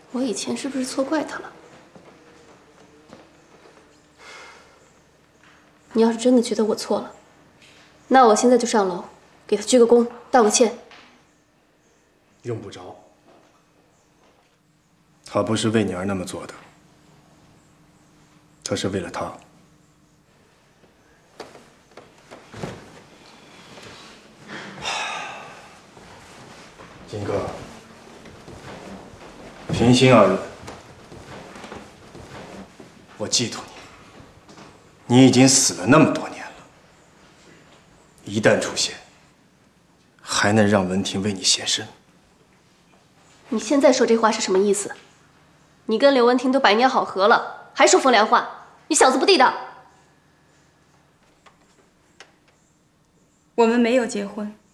我以前是不是错怪他了？你要是真的觉得我错了，那我现在就上楼，给他鞠个躬，道个歉。 用不着，他不是为你而那么做的，他是为了他。金哥，平心而论，我记住你，你已经死了那么多年了，一旦出现，还能让文婷为你献身？ 你现在说这话是什么意思？你跟刘文婷都百年好合了，还说风凉话，你小子不地道！ 我们没有结婚。